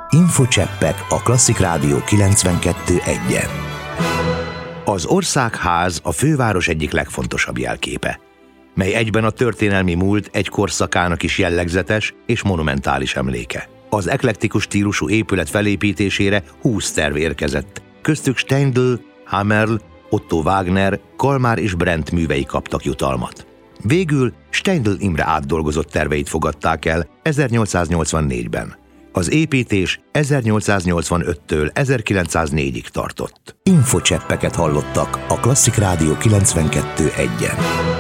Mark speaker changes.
Speaker 1: Infocseppek a Klasszik Rádió 92.1-en. Az Országház a főváros egyik legfontosabb jelképe, mely egyben a történelmi múlt egy korszakának is jellegzetes és monumentális emléke. Az eklektikus stílusú épület felépítésére 20 terv érkezett, köztük Steindl, Hammerl, Otto Wagner, Kalmár és Brent művei kaptak jutalmat. Végül Steindl Imre átdolgozott terveit fogadták el 1884-ben. Az építés 1885-től 1904-ig tartott. Infocseppeket hallottak a Klasszik Rádió 92.1-en.